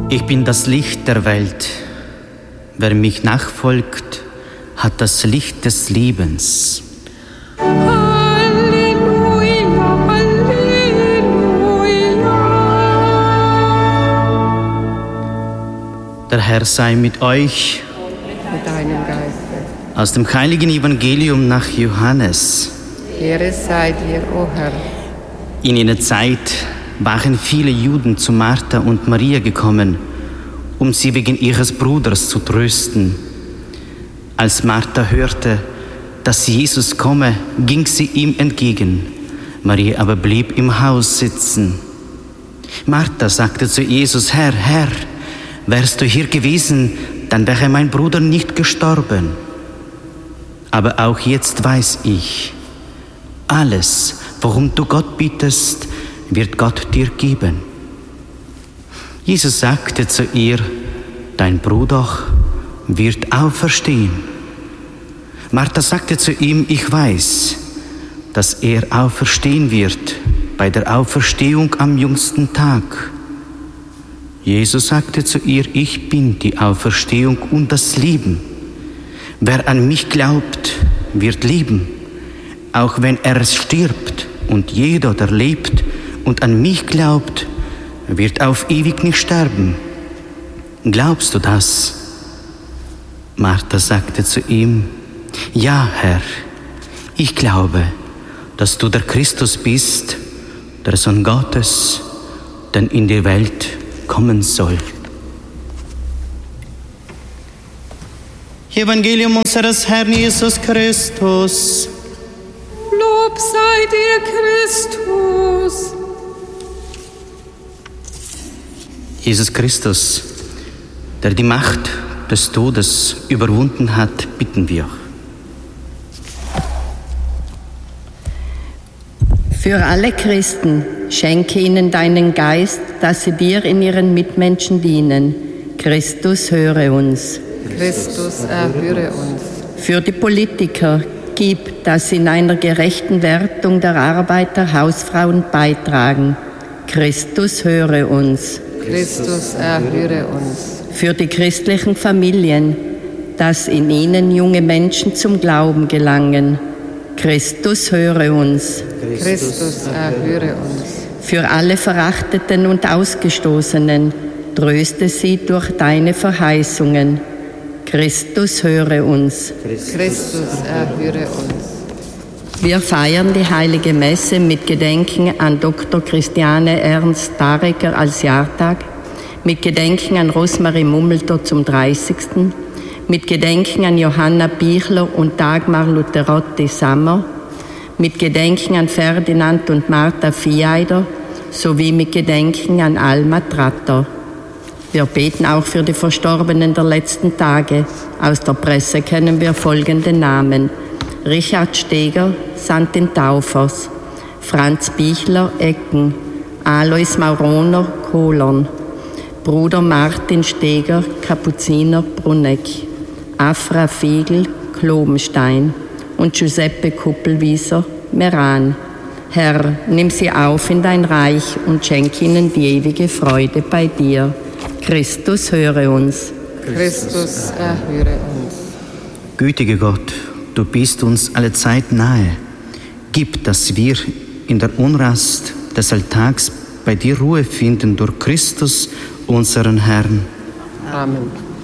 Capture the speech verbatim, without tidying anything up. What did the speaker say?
Ich bin das Licht der Welt. Wer mich nachfolgt, hat das Licht des Lebens. Halleluja, Halleluja. Der Herr sei mit euch. Mit deinem Geiste. Aus dem heiligen Evangelium nach Johannes. Ehre sei dir, o Herr. In jener Zeit waren viele Juden zu Martha und Maria gekommen, um sie wegen ihres Bruders zu trösten. Als Martha hörte, dass Jesus komme, ging sie ihm entgegen. Maria aber blieb im Haus sitzen. Martha sagte zu Jesus: Herr, Herr, wärst du hier gewesen, dann wäre mein Bruder nicht gestorben. Aber auch jetzt weiß ich, alles, worum du Gott bittest, wird Gott dir geben. Jesus sagte zu ihr: Dein Bruder wird auferstehen. Martha sagte zu ihm: Ich weiß, dass er auferstehen wird bei der Auferstehung am jüngsten Tag. Jesus sagte zu ihr: Ich bin die Auferstehung und das Leben. Wer an mich glaubt, wird leben, auch wenn er stirbt. Und jeder, der lebt und an mich glaubt, wird auf ewig nicht sterben. Glaubst du das? Martha sagte zu ihm: Ja, Herr, ich glaube, dass du der Christus bist, der Sohn Gottes, der in die Welt kommen soll. Evangelium unseres Herrn Jesus Christus. Lob sei dir, Christus. Jesus Christus, der die Macht des Todes überwunden hat, bitten wir. Für alle Christen schenke ihnen deinen Geist, dass sie dir in ihren Mitmenschen dienen. Christus, höre uns. Christus, erhöre uns. Für die Politiker gib, dass sie in einer gerechten Wertung der Arbeiter, Hausfrauen beitragen. Christus, höre uns. Christus, erhöre uns. Für die christlichen Familien, dass in ihnen junge Menschen zum Glauben gelangen. Christus, höre uns. Christus, erhöre uns. Für alle Verachteten und Ausgestoßenen, tröste sie durch deine Verheißungen. Christus, höre uns. Christus, erhöre uns. Wir feiern die heilige Messe mit Gedenken an Doktor Christiane Ernst Dareker als Jahrtag, mit Gedenken an Rosmarie Mummelter zum dreißigsten mit Gedenken an Johanna Bichler und Dagmar Lutherotti Sammer, mit Gedenken an Ferdinand und Martha Vieider sowie mit Gedenken an Alma Tratter. Wir beten auch für die Verstorbenen der letzten Tage. Aus der Presse kennen wir folgende Namen: Richard Steger, Santin Taufers, Franz Bichler, Ecken, Alois Mauroner, Kohlern, Bruder Martin Steger, Kapuziner, Brunneck, Afra Fiegel, Klobenstein und Giuseppe Kuppelwieser, Meran. Herr, nimm sie auf in dein Reich und schenk ihnen die ewige Freude bei dir. Christus, höre uns. Christus, erhöre uns. Gütiger Gott, du bist uns alle Zeit nahe. Gib, dass wir in der Unrast des Alltags bei dir Ruhe finden durch Christus, unseren Herrn. Amen.